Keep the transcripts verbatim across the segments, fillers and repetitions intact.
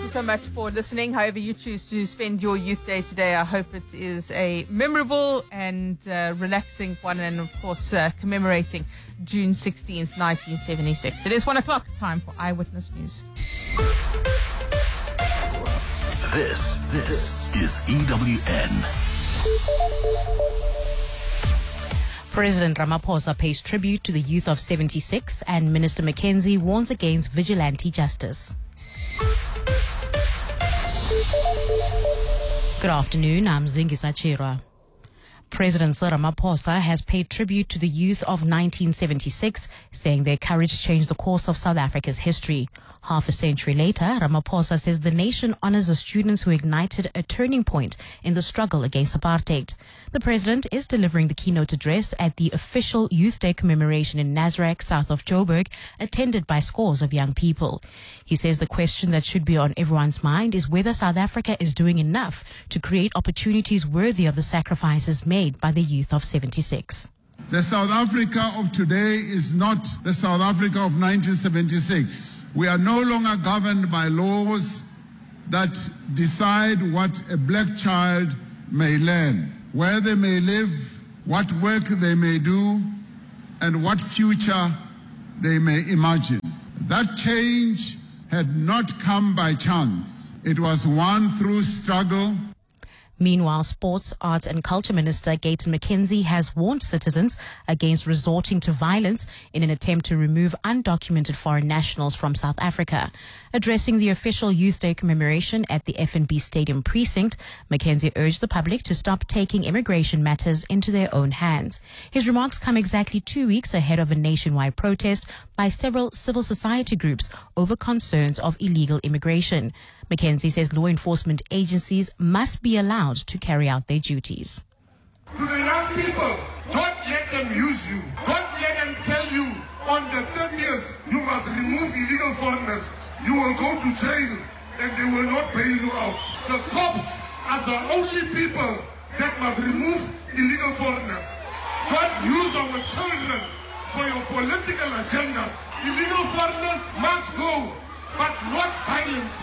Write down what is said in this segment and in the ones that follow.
so much for listening. However you choose to spend your youth day today, I hope it is a memorable and uh, relaxing one, and of course uh, commemorating June sixteenth, nineteen seventy-six. It is one o'clock, time for Eyewitness News. This, this is E W N. President Ramaphosa pays tribute to the youth of seventy-six, and Minister Mackenzie warns against vigilante justice. Good afternoon, I'm Zingisa Chirwa. President Cyril Ramaphosa has paid tribute to the youth of nineteen seventy-six, saying their courage changed the course of South Africa's history. Half a century later, Ramaphosa says the nation honors the students who ignited a turning point in the struggle against apartheid. The president is delivering the keynote address at the official Youth Day commemoration in Nasrec, south of Joburg, attended by scores of young people. He says the question that should be on everyone's mind is whether South Africa is doing enough to create opportunities worthy of the sacrifices made by the youth of seventy-six. The South Africa of today is not the South Africa of nineteen seventy-six. We are no longer governed by laws that decide what a black child may learn, where they may live, what work they may do, and what future they may imagine. That change had not come by chance. It was won through struggle. Meanwhile, Sports, Arts and Culture Minister Gayton McKenzie has warned citizens against resorting to violence in an attempt to remove undocumented foreign nationals from South Africa. Addressing the official Youth Day commemoration at the F N B Stadium precinct, McKenzie urged the public to stop taking immigration matters into their own hands. His remarks come exactly two weeks ahead of a nationwide protest by several civil society groups over concerns of illegal immigration. McKenzie says law enforcement agencies must be allowed to carry out their duties. To the young people, don't let them use you. Don't let them tell you on the thirtieth you must remove illegal foreigners. You will go to jail and they will not bail you out. The cops are the only people that must remove illegal foreigners. Don't use our children for your political agendas. Illegal foreigners must go, but not violently.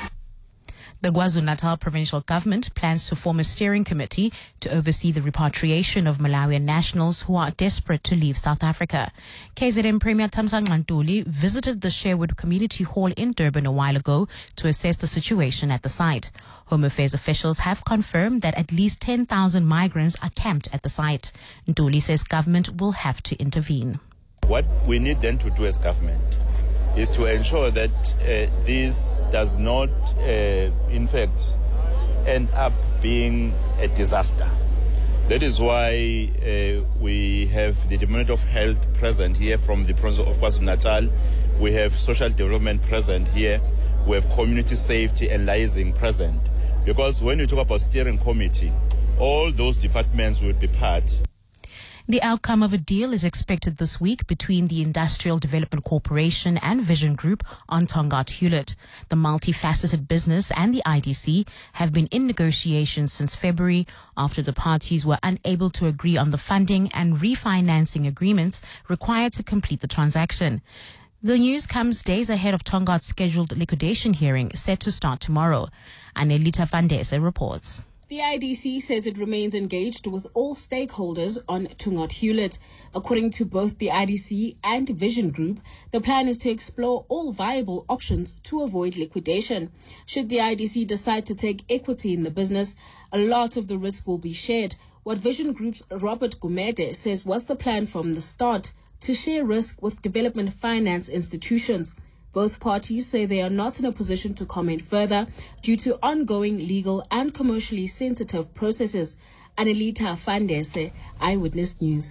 The KwaZulu-Natal provincial government plans to form a steering committee to oversee the repatriation of Malawian nationals who are desperate to leave South Africa. K Z N Premier Thamsanqa Ntuli visited the Sherwood Community Hall in Durban a while ago to assess the situation at the site. Home Affairs officials have confirmed that at least ten thousand migrants are camped at the site. Ntuli says government will have to intervene. What we need then to do as government is to ensure that uh, this does not, uh, in fact, end up being a disaster. That is why uh, we have the Department of Health present here from the province of KwaZulu-Natal. We have social development present here. We have community safety and liaising present. Because when you talk about steering committee, all those departments will be part. The outcome of a deal is expected this week between the Industrial Development Corporation and Vision Group on Tongaat Hewlett. The multifaceted business and the I D C have been in negotiations since February after the parties were unable to agree on the funding and refinancing agreements required to complete the transaction. The news comes days ahead of Tongaat's scheduled liquidation hearing set to start tomorrow. Anelita Vandese reports. The I D C says it remains engaged with all stakeholders on Tongaat Hewlett. According to both the I D C and Vision Group, the plan is to explore all viable options to avoid liquidation. Should the I D C decide to take equity in the business, a lot of the risk will be shared. What Vision Group's Robert Gumede says was the plan from the start, to share risk with development finance institutions. Both parties say they are not in a position to comment further due to ongoing legal and commercially sensitive processes. Anelita Fandese, Eyewitness News.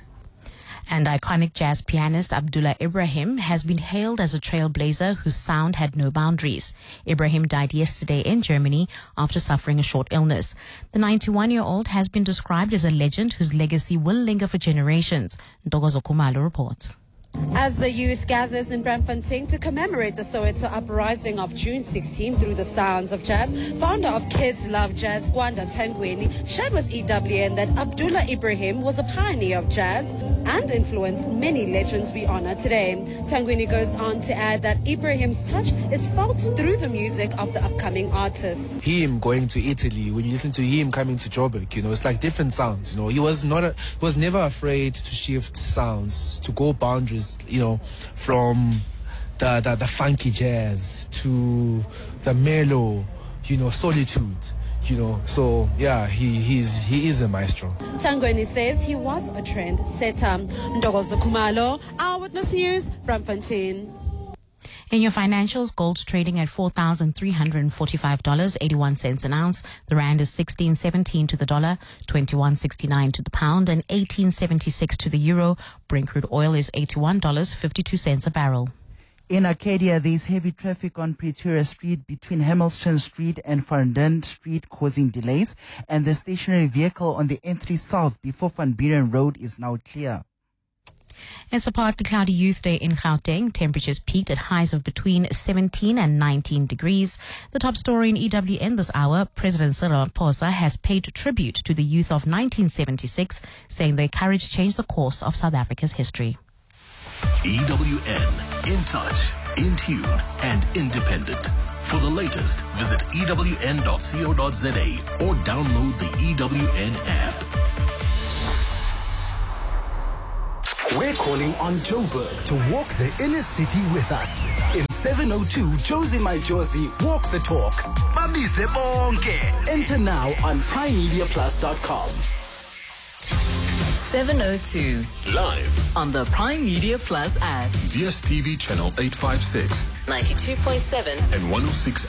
And iconic jazz pianist Abdullah Ibrahim has been hailed as a trailblazer whose sound had no boundaries. Ibrahim died yesterday in Germany after suffering a short illness. The ninety-one-year-old has been described as a legend whose legacy will linger for generations. Ntokozo Khumalo reports. As the youth gathers in Braamfontein to commemorate the Soweto uprising of June sixteenth through the sounds of jazz, founder of Kids Love Jazz, Gwanda Tangweni, shared with E W N that Abdullah Ibrahim was a pioneer of jazz and influenced many legends we honor today. Tangweni goes on to add that Ibrahim's touch is felt through the music of the upcoming artists. Him going to Italy, when you listen to him coming to Joburg, you know, it's like different sounds. You know, he was not, a, he was never afraid to shift sounds, to go boundaries. You know, from the, the the funky jazz to the mellow, you know, solitude, you know. So yeah, he he's he is a maestro. Tangweni says he was a trend setter. Ndogozo Kumalo, Eyewitness News, Braamfontein. In your financials, gold's trading at four thousand three hundred forty-five dollars and eighty-one cents an ounce. The rand is sixteen seventeen to the dollar, twenty-one sixty-nine to the pound, and eighteen seventy-six to the euro. Brent crude oil is eighty-one dollars and fifty-two cents a barrel. In Arcadia, there is heavy traffic on Pretoria Street between Hamilton Street and Van Den Street, causing delays. And the stationary vehicle on the N three South before Van Buren Road is now clear. It's a partly cloudy youth day in Gauteng. Temperatures peaked at highs of between seventeen and nineteen degrees. The top story in E W N this hour, President Cyril Ramaphosa has paid tribute to the youth of nineteen seventy-six, saying their courage changed the course of South Africa's history. E W N, in touch, in tune, and independent. For the latest, visit E W N dot co dot za or download the E W N app. We're calling on Joburg to walk the inner city with us. In seven oh two, Josie My Josie, walk the talk. Babize bonke. Enter now on prime media plus dot com. seven oh two. Live on the Prime Media Plus app. D S T V channel eight fifty-six. ninety-two point seven. And one oh six